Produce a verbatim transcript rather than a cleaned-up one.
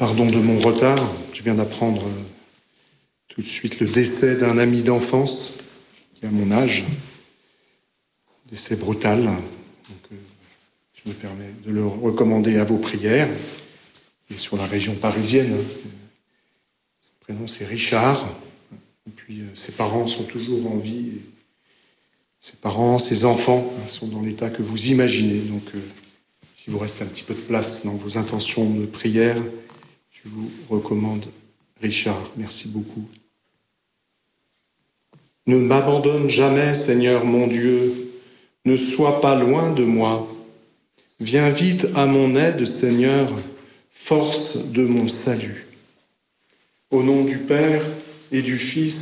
Pardon de mon retard, je viens d'apprendre tout de suite le décès d'un ami d'enfance qui a mon âge. Décès brutal. Donc, euh, je me permets de le recommander à vos prières. Et sur la région parisienne, son prénom c'est Richard. Et puis euh, ses parents sont toujours en vie. Et ses parents, ses enfants hein, sont dans l'état que vous imaginez. Donc, euh, si vous restez un petit peu de place dans vos intentions de prière, je vous recommande Richard. Merci beaucoup. Ne m'abandonne jamais, Seigneur mon Dieu. Ne sois pas loin de moi. Viens vite à mon aide, Seigneur, force de mon salut. Au nom du Père et du Fils